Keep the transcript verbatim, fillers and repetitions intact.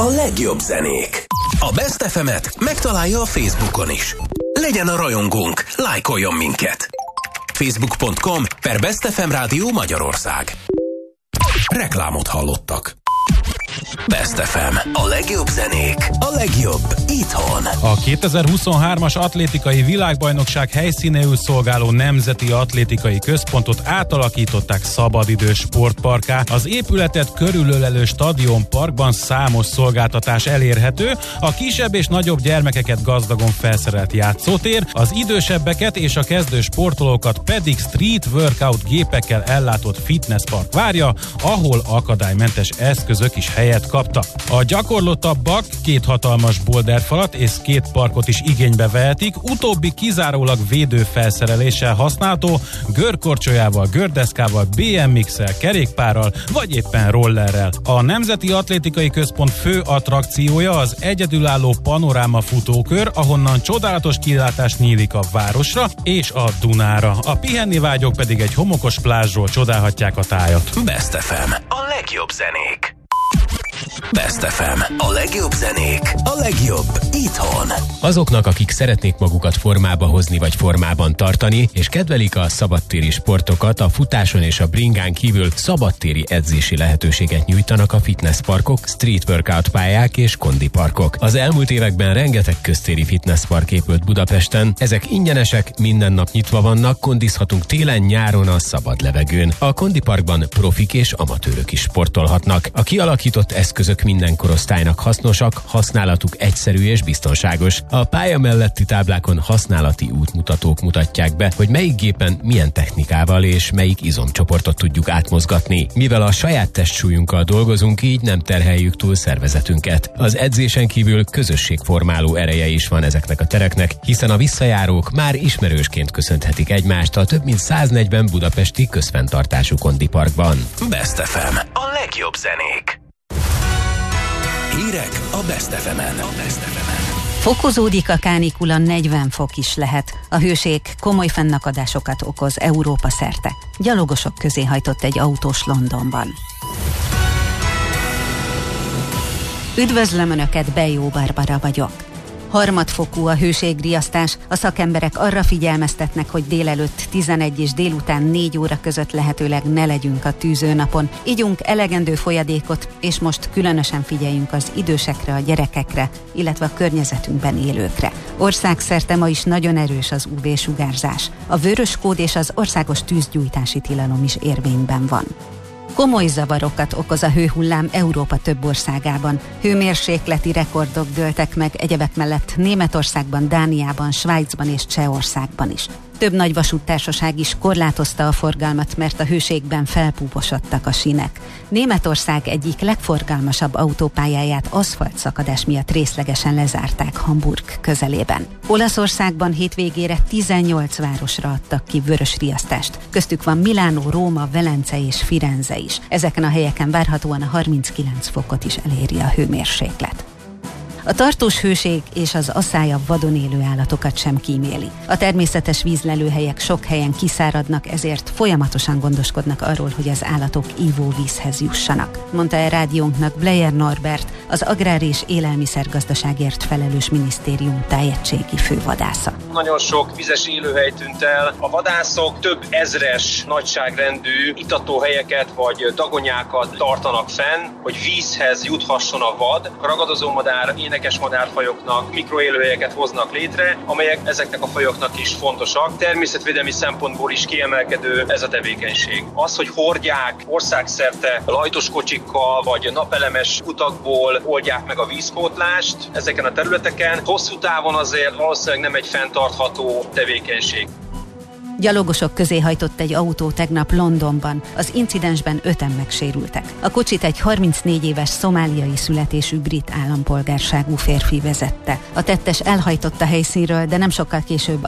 a legjobb zenék. A Best ef emet megtalálja a Facebookon is. Legyen a rajongónk, lájkoljon minket. facebook pont com per Best ef em Rádió Magyarország. Reklámot hallottak. Best ef em. A legjobb zenék, a legjobb itthon. A kétezer-huszonhármas atlétikai világbajnokság helyszínéül szolgáló Nemzeti Atlétikai Központot átalakították szabadidős sportparkká. Az épületet körülölelő stadionparkban számos szolgáltatás elérhető, a kisebb és nagyobb gyermekeket gazdagon felszerelt játszótér, az idősebbeket és a kezdő sportolókat pedig street workout gépekkel ellátott fitnesspark várja, ahol akadálymentes eszközök is helyet kaptak. A gyakorlottabbak két hatalmas boulderfalat és skateparkot is igénybe vehetik, utóbbi kizárólag védőfelszereléssel használható, görkorcsolyával, gördeszkával, bé em iksszel, kerékpárral vagy éppen rollerrel. A Nemzeti Atlétikai Központ fő attrakciója az egyedülálló panoráma futókör, ahonnan csodálatos kilátás nyílik a városra és a Dunára. A pihenni vágyók pedig egy homokos plázsról csodálhatják a tájat. Best ef em. A legjobb zenék. Best ef em. A legjobb zenék, a legjobb itthon. Azoknak, akik szeretnék magukat formába hozni vagy formában tartani, és kedvelik a szabadtéri sportokat, a futáson és a bringán kívül szabadtéri edzési lehetőséget nyújtanak a fitnessparkok, street workout pályák és kondiparkok. Az elmúlt években rengeteg köztéri fitnesspark épült Budapesten, ezek ingyenesek, minden nap nyitva vannak, kondizhatunk télen-nyáron a szabad levegőn. A kondiparkban profik és amatőrök is sportolhatnak. A kialakított eszközök minden korosztálynak hasznosak, használatuk egyszerű és biztonságos. A pálya melletti táblákon használati útmutatók mutatják be, hogy melyik gépen milyen technikával és melyik izomcsoportot tudjuk átmozgatni. Mivel a saját testsúlyunkkal dolgozunk, így nem terheljük túl szervezetünket. Az edzésen kívül közösségformáló ereje is van ezeknek a tereknek, hiszen a visszajárók már ismerősként köszönhetik egymást a több mint száznegyven budapesti közfenntartású kondiparkban. Best ef em. A legjobb zenék. Hírek a Best ef emen. A Best ef emen. Fokozódik a kánikula, negyven fok is lehet. A hőség komoly fennakadásokat okoz Európa szerte. Gyalogosok közé hajtott egy autós Londonban. Üdvözlöm Önöket, Bejó Barbara vagyok. Harmadfokú a hőségriasztás, a szakemberek arra figyelmeztetnek, hogy délelőtt tizenegy és délután négy óra között lehetőleg ne legyünk a tűzőnapon. Igyunk elegendő folyadékot, és most különösen figyeljünk az idősekre, a gyerekekre, illetve a környezetünkben élőkre. Országszerte ma is nagyon erős az ú vé-sugárzás. A vörös kód és az országos tűzgyújtási tilalom is érvényben van. Komoly zavarokat okoz a hőhullám Európa több országában. Hőmérsékleti rekordok dőltek meg egyebek mellett Németországban, Dániában, Svájcban és Csehországban is. Több nagy vasúttársaság is korlátozta a forgalmat, mert a hőségben felpúposodtak a sínek. Németország egyik legforgalmasabb autópályáját aszfaltszakadás miatt részlegesen lezárták Hamburg közelében. Olaszországban hétvégére tizennyolc városra adtak ki vörös riasztást. Köztük van Milánó, Róma, Velence és Firenze is. Ezeken a helyeken várhatóan a harminckilenc fokot is eléri a hőmérséklet. A tartós hőség és az asszály a vadon élő állatokat sem kíméli. A természetes vízlelőhelyek sok helyen kiszáradnak, ezért folyamatosan gondoskodnak arról, hogy az állatok ivóvízhez jussanak, mondta el rádiónknak Bleyer Norbert, az Agrár- és Élelmiszergazdaságért felelős minisztérium tájegységi fővadásza. Nagyon sok vizes élőhely tűnt el. A vadászok több ezres nagyságrendű itatóhelyeket vagy dagonyákat tartanak fenn, hogy vízhez juthasson a vad. A ragadozómadár, énekes madárfajoknak mikroélőhelyeket hoznak létre, amelyek ezeknek a fajoknak is fontosak. Természetvédelmi szempontból is kiemelkedő ez a tevékenység. Az, hogy hordják országszerte lajtos kocsikkal vagy napelemes utakból oldják meg a vízpótlást ezeken a területeken, hosszú távon azért valószínűleg nem egy fenntartható tevékenység. Gyalogosok közé hajtott egy autó tegnap Londonban. Az incidensben öten megsérültek. A kocsit egy harmincnégy éves szomáliai születésű brit állampolgárságú férfi vezette. A tettes elhajtott a helyszínről, de nem sokkal később